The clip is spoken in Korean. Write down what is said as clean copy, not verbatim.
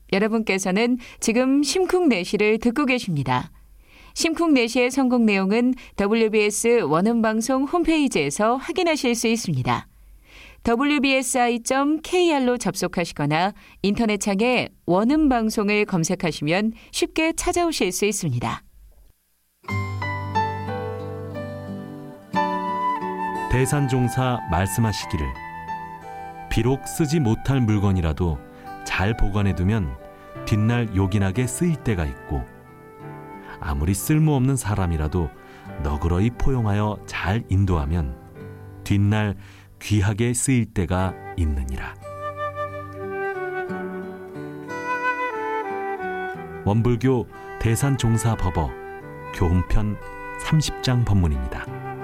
여러분께서는 지금 심쿵내시를 듣고 계십니다. 심쿵내시의 선곡 내용은 WBS 원음방송 홈페이지에서 확인하실 수 있습니다. wbsi.kr로 접속하시거나 인터넷창에 원음방송을 검색하시면 쉽게 찾아오실 수 있습니다. 대산종사 말씀하시기를 비록 쓰지 못할 물건이라도 잘 보관해두면 뒷날 요긴하게 쓰일 때가 있고 아무리 쓸모없는 사람이라도 너그러이 포용하여 잘 인도하면 뒷날 귀하게 쓰일 때가 있느니라. 원불교 대산종사법어 교훈편 30장 법문입니다.